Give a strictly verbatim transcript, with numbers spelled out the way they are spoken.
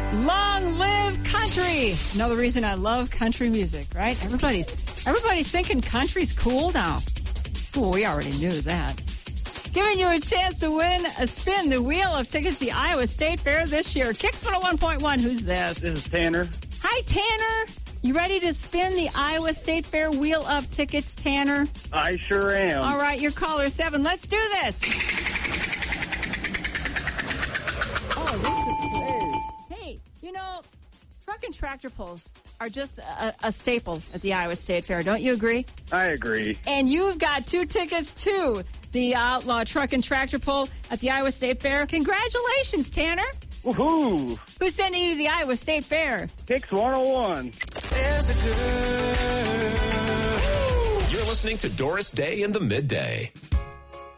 Long live country. Another reason I love country music, right? Everybody's everybody's thinking country's cool now. Well, we already knew that. Giving you a chance to win a spin the wheel of tickets to the Iowa State Fair this year. Kicks one oh one point one. Who's this? This is Tanner. Hi, Tanner. You ready to spin the Iowa State Fair wheel of tickets, Tanner? I sure am. All right, you're caller seven. Let's do this. Oh, this is great. Hey, you know, truck and tractor pulls are just a, a staple at the Iowa State Fair. Don't you agree? I agree. And you've got two tickets to the Outlaw Truck and Tractor Pull at the Iowa State Fair. Congratulations, Tanner. Woohoo! Who's sending you to the Iowa State Fair? Kicks one oh one. There's a girl. You're listening to Doris Day in the Midday.